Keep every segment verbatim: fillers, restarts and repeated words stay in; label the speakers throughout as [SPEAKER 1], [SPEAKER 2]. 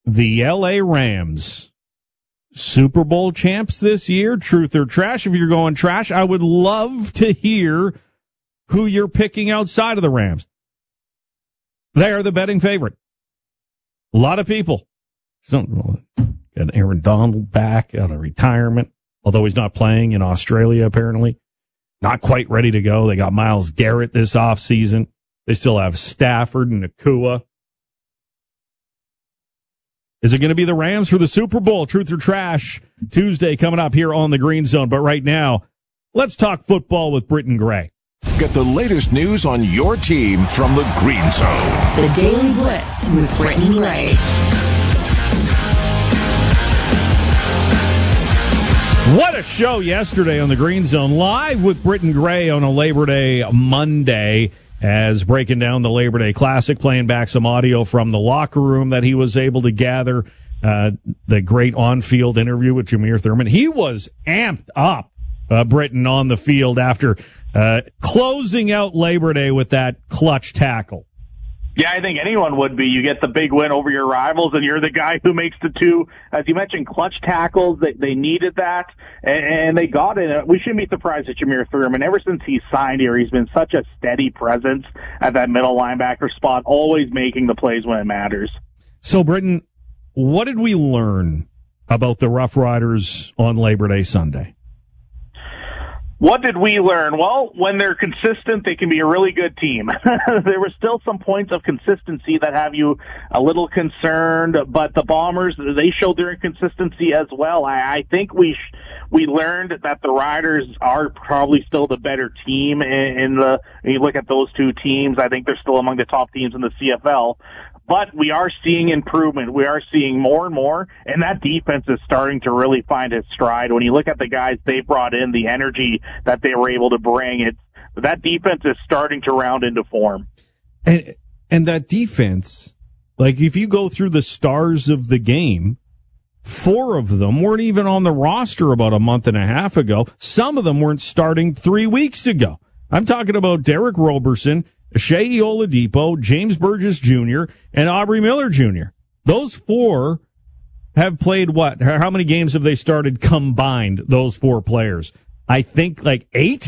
[SPEAKER 1] the L A Rams, Super Bowl champs this year, truth or trash. If you're going trash, I would love to hear who you're picking outside of the Rams. They are the betting favorite. A lot of people. Some, got Aaron Donald back out of retirement, although he's not playing in Australia apparently. Not quite ready to go. They got Myles Garrett this offseason. They still have Stafford and Nakua. Is it going to be the Rams for the Super Bowl? Truth or trash? Tuesday coming up here on the Green Zone. But right now, let's talk football with Britton Gray.
[SPEAKER 2] Get the latest news on your team from the Green Zone.
[SPEAKER 3] The Daily Blitz with Britton Gray.
[SPEAKER 1] What a show yesterday on the Green Zone. Live with Britton Gray on a Labor Day Monday, as breaking down the Labor Day Classic, playing back some audio from the locker room that he was able to gather. Uh, the great on-field interview with Jameer Thurman. He was amped up, uh, Britton, on the field after uh, closing out Labor Day with that clutch tackle.
[SPEAKER 4] Yeah, I think anyone would be. You get the big win over your rivals, and you're the guy who makes the two, as you mentioned, clutch tackles. They, they needed that, and, and they got it. We shouldn't be surprised at Jameer Thurman. Ever since he signed here, he's been such a steady presence at that middle linebacker spot, always making the plays when it matters.
[SPEAKER 1] So, Britton, what did we learn about the Rough Riders on Labor Day Sunday?
[SPEAKER 4] What did we learn? Well, when they're consistent, they can be a really good team. There were still some points of consistency that have you a little concerned, but the Bombers, they showed their inconsistency as well. I, I think we sh- we learned that the Riders are probably still the better team in, in the, when you look at those two teams, I think they're still among the top teams in the C F L. But we are seeing improvement. We are seeing more and more, and that defense is starting to really find its stride. When you look at the guys they brought in, the energy that they were able to bring, it that defense is starting to round into form.
[SPEAKER 1] And and that defense, like if you go through the stars of the game, four of them weren't even on the roster about a month and a half ago. Some of them weren't starting three weeks ago. I'm talking about Derek Roberson, Shea Oladipo, James Burgess Junior, and Aubrey Miller Junior Those four have played what? How many games have they started combined, those four players? I think like eight.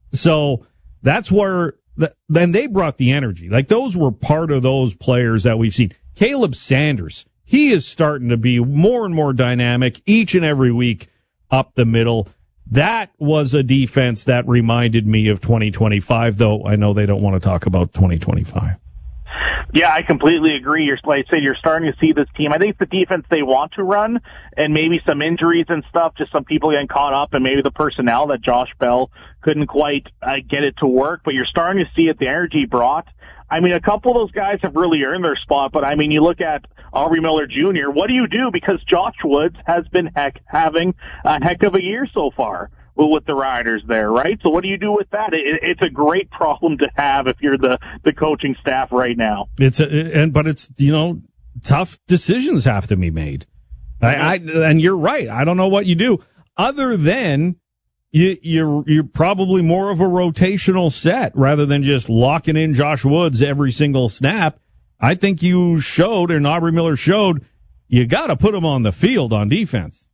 [SPEAKER 1] So that's where, the, then they brought the energy. Like those were part of those players that we've seen. Caleb Sanders, he is starting to be more and more dynamic each and every week up the middle. That was a defense that reminded me of twenty twenty-five, though I know they don't want to talk about twenty twenty-five.
[SPEAKER 4] Yeah, I completely agree. You're, like I said, you're starting to see this team. I think it's the defense they want to run, and maybe some injuries and stuff, just some people getting caught up, and maybe the personnel that Josh Bell couldn't quite uh, get it to work. But you're starting to see it, the energy brought. I mean, a couple of those guys have really earned their spot, but I mean, you look at Aubrey Miller Junior What do you do? Because Josh Woods has been heck, having a heck of a year so far with the Riders there, right? So what do you do with that? It, it's a great problem to have if you're the, the coaching staff right now.
[SPEAKER 1] It's a, and but it's, you know, tough decisions have to be made. I, I and you're right. I don't know what you do other than you, you're you're probably more of a rotational set rather than just locking in Josh Woods every single snap. I think you showed, and Aubrey Miller showed, you got to put him on the field on defense.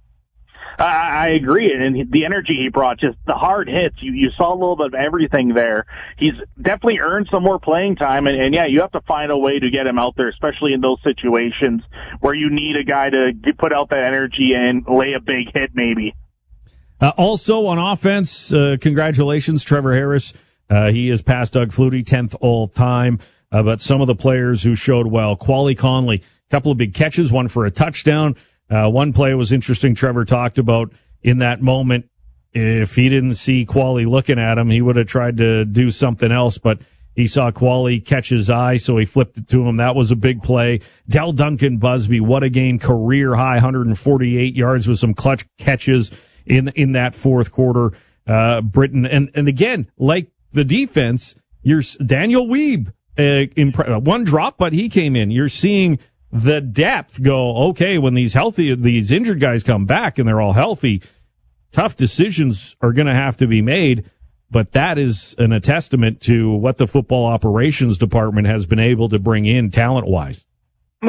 [SPEAKER 4] I agree, and the energy he brought, just the hard hits, you, you saw a little bit of everything there. He's definitely earned some more playing time, and, and yeah, you have to find a way to get him out there, especially in those situations where you need a guy to get, put out that energy and lay a big hit maybe.
[SPEAKER 1] Uh, also on offense, uh, congratulations, Trevor Harris. Uh, he has passed Doug Flutie, tenth all time. Uh, but some of the players who showed well, Quali Conley, a couple of big catches, one for a touchdown. Uh, one play was interesting. Trevor talked about in that moment, if he didn't see Quali looking at him, he would have tried to do something else, but he saw Quali catch his eye, so he flipped it to him. That was a big play. Del Duncan Busby, what a game, career high, one hundred forty-eight yards with some clutch catches in, in that fourth quarter. Uh, Britton, and, and again, like the defense, you're Daniel Weeb, uh, imp- one drop, but he came in. You're seeing the depth go, okay, when these healthy, these injured guys come back and they're all healthy, tough decisions are going to have to be made. But that is an, a testament to what the football operations department has been able to bring in talent-wise.